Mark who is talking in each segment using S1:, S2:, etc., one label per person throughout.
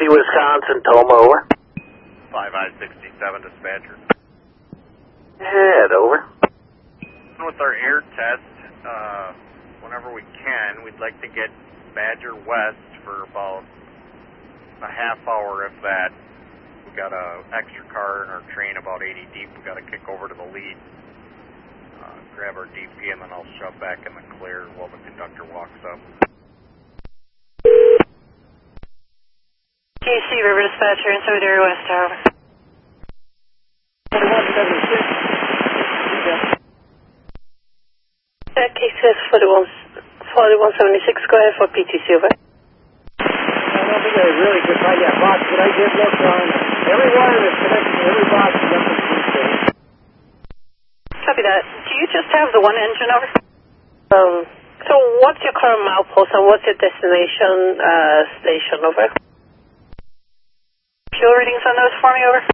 S1: PTC Wisconsin, Toma, over.
S2: 5I-67 dispatcher.
S1: Head, over.
S2: With our air test, whenever we can, we'd like to get Badger West for about a half hour, if that. We got a extra car in our train about 80 deep. We got to kick over to the lead, grab our DP, and then I'll shove back in the clear while the conductor walks up.
S3: KC River Dispatcher in Cemetery West Tower.
S4: 4176.
S3: KCS 4176, go ahead for PTC, over.
S4: I don't think I really could find that box, but I did look on every wire that's connected to every box is up in Tuesday.
S3: Copy that. Do you just have the one engine, over? So what's your current milepost and what's your destination station, over? Fuel readings on those for me, over?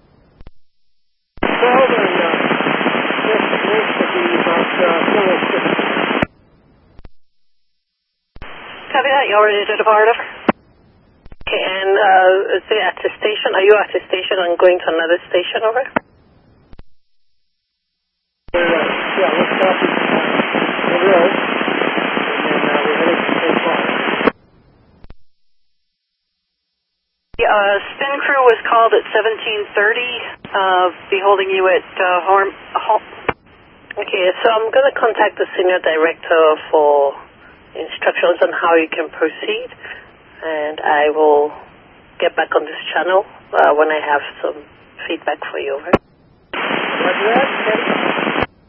S3: Copy that. You already did a part, over? Okay, and is it at the station? Are you at the station and going to another station, over?
S4: Yeah, we're stopping the road, and then we're heading to St. Paul.
S3: Spin crew was called at 1730, be holding you at Okay, so I'm going to contact the senior director for instructions on how you can proceed, and I will get back on this channel when I have some feedback for you, over.
S4: Roger that,